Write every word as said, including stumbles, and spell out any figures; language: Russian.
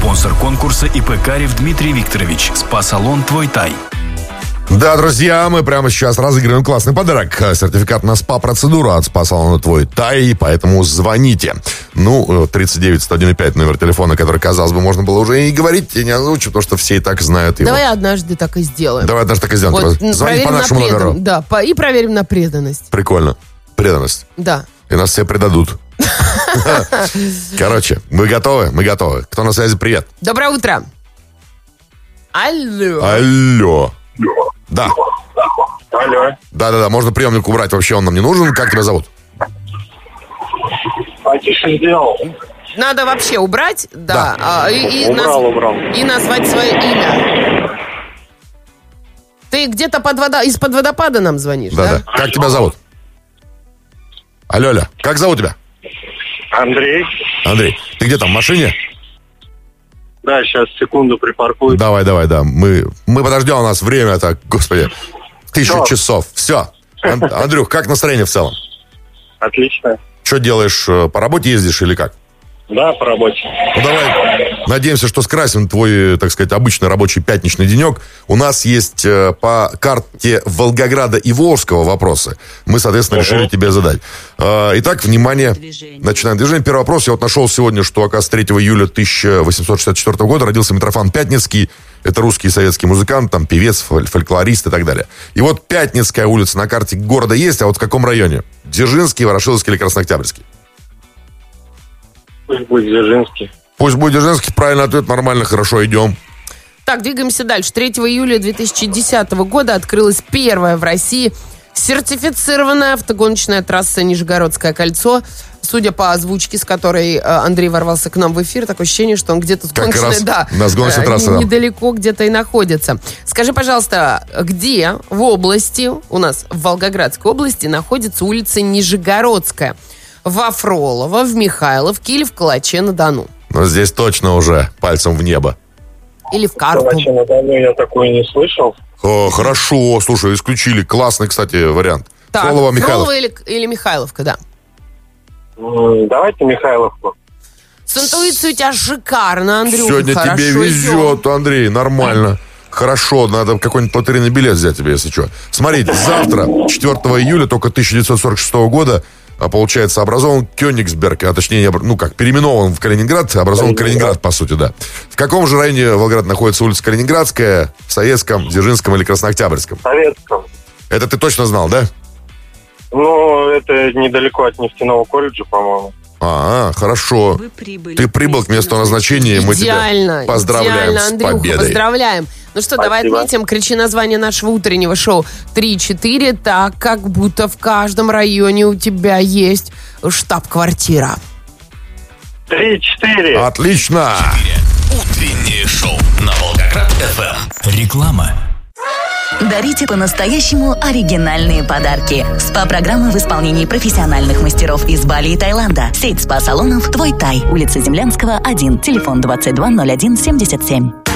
Спонсор конкурса ИП Карев Дмитрий Викторович. Спа-салон «Твой Тай». Да, друзья, мы прямо сейчас разыгрываем классный подарок. Сертификат на СПА-процедуру от спа-салона «Твой Тай», поэтому звоните. Ну, тридцать девять сто один пять, номер телефона, который, казалось бы, можно было уже и говорить, и не озвучить, потому что все и так знают его. Давай однажды так и сделаем. Давай однажды так и сделаем. Вот, звони по нашему предан... номеру. Да, по... и проверим на преданность. Прикольно. Преданность. Да. И нас все предадут. Короче, мы готовы? Мы готовы. Кто на связи? Привет. Доброе утро. Алло. Алло. Да. Алло. Да-да-да, можно приемник убрать, вообще он нам не нужен. Как тебя зовут? А тише сделал. Надо вообще убрать, да. Да. А, и, и Убрал, наз... убрал. И назвать свое имя. Ты где-то под вода... из-под водопада нам звонишь, да? Да-да. Как тебя зовут? Алло, Аля, как зовут тебя? Андрей. Андрей, ты где там, в машине? Да, сейчас, секунду припаркую. Давай, давай, да. Мы, мы подождем, у нас время так, господи, тысячу Что? часов. Все. Ан- Андрюх, как настроение в целом? Отлично. Что делаешь, э, по работе ездишь или как? Да, по работе. Ну, давай, надеемся, что скрасим твой, так сказать, обычный рабочий пятничный денек. У нас есть э, по карте Волгограда и Волжского вопросы. Мы, соответственно, решили тебе задать. Э, итак, внимание, Движение. начинаем движение. Первый вопрос. Я вот нашел сегодня, что, оказывается, третьего июля тысяча восемьсот шестьдесят четвёртого года родился Митрофан Пятницкий. Это русский и советский музыкант, там, певец, фоль- фольклорист и так далее. И вот Пятницкая улица на карте города есть, а вот в каком районе? Дзержинский, Ворошиловский или Краснооктябрьский? Пусть будет Дзержинский. Пусть будет Дзержинский, правильный ответ, нормально, хорошо, идем. Так, двигаемся дальше. третьего июля две тысячи десятого года открылась первая в России сертифицированная автогоночная трасса Нижегородское кольцо. Судя по озвучке, с которой э, Андрей ворвался к нам в эфир, такое ощущение, что он где-то с Как гоночной, раз да, у нас гоночная э, трасса, да. недалеко где-то и находится. Скажи, пожалуйста, где в области, у нас в Волгоградской области, находится улица Нижегородская? Во Фролово, в Михайловке или в Калаче-на-Дону? Но здесь точно уже пальцем в небо. Или в Карпу? Давно я такое не слышал. О, хорошо, слушай, исключили. Классный, кстати, вариант. Так, Фролово, Михайлов. Фролово или, или Михайловка, да. М, Давайте Михайловку. С интуицией у тебя шикарно, Андрюха. Сегодня хорошо тебе идем. везет, Андрей, нормально. Хорошо, надо какой-нибудь лотерейный билет взять тебе, если что. Смотрите, завтра, четвёртого июля, только тысяча девятьсот сорок шестого года, а, получается, образован Кёнигсберг, а точнее, обр- ну как, переименован в Калининград, образован Калининград, по сути, да. В каком же районе Волгограда находится улица Калининградская, в Советском, Дзержинском или Краснооктябрьском? Советском. Это ты точно знал, да? Ну, это недалеко от нефтяного колледжа, по-моему. А, хорошо. Вы прибыли. Ты прибыл к месту назначения, и мы Идеально, тебя поздравляем идеально, с Андрюха, победой. поздравляем. Ну что, давай Спасибо. отметим, кричи название нашего утреннего шоу три-четыре, так как будто в каждом районе у тебя есть штаб-квартира. Три-четыре. Отлично! Утреннее шоу на Волгоград-ФМ. Реклама. Дарите по-настоящему оригинальные подарки. СПА-программа в исполнении профессиональных мастеров из Бали и Таиланда. Сеть спа-салонов «Твой Тай». Улица Землянского, один. Телефон двадцать два ноль один семьдесят семь.